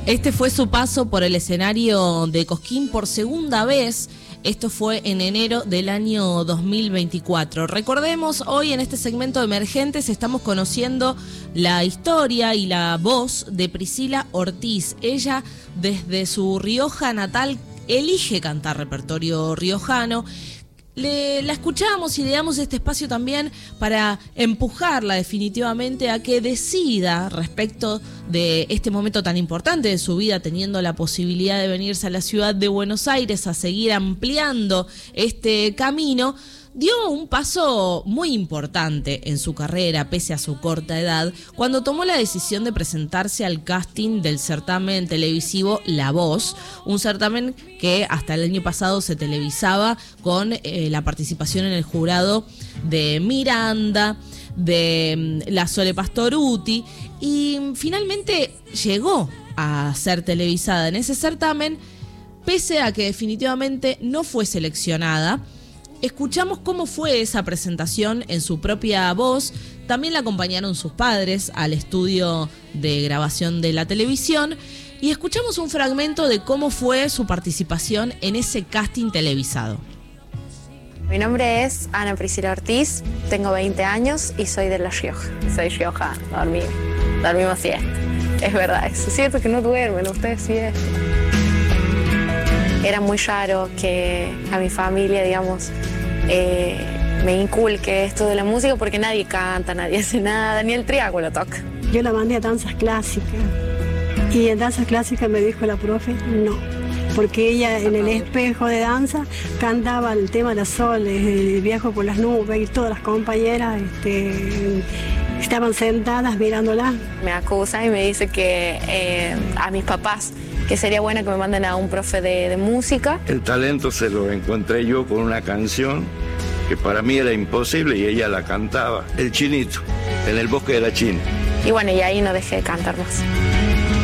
Este fue su paso por el escenario de Cosquín por segunda vez. Esto fue en enero del año 2024. Recordemos, hoy en este segmento de Emergentes estamos conociendo la historia y la voz de Priscila Ortiz. Ella, desde su Rioja natal, elige cantar repertorio riojano. La escuchamos y le damos este espacio también para empujarla definitivamente a que decida respecto de este momento tan importante de su vida, teniendo la posibilidad de venirse a la ciudad de Buenos Aires a seguir ampliando este camino. Dio un paso muy importante en su carrera, pese a su corta edad, cuando tomó la decisión de presentarse al casting del certamen televisivo La Voz, un certamen que hasta el año pasado se televisaba con la participación en el jurado de Miranda, de la Sole Pastorutti, y finalmente llegó a ser televisada en ese certamen, pese a que definitivamente no fue seleccionada. Escuchamos cómo fue esa presentación en su propia voz. También la acompañaron sus padres al estudio de grabación de la televisión y escuchamos un fragmento de cómo fue su participación en ese casting televisado. Mi nombre es Ana Priscila Ortiz, tengo 20 años y soy de La Rioja. Soy riojana, dormimos siesta. Es verdad, es cierto que no duermen ustedes siesta. Era muy raro que a mi familia, digamos, me inculque esto de la música porque nadie canta, nadie hace nada, ni el triángulo toca. Yo la mandé a danzas clásicas y en danzas clásicas me dijo la profe no, porque ella en el espejo de danza cantaba el tema de las soles, el viaje por las nubes, y todas las compañeras estaban sentadas mirándola. Me acusa y me dice que a mis papás que sería bueno que me manden a un profe de música. El talento se lo encontré yo con una canción que para mí era imposible y ella la cantaba, El Chinito, en el bosque de la China. Y bueno, y ahí no dejé de cantar más.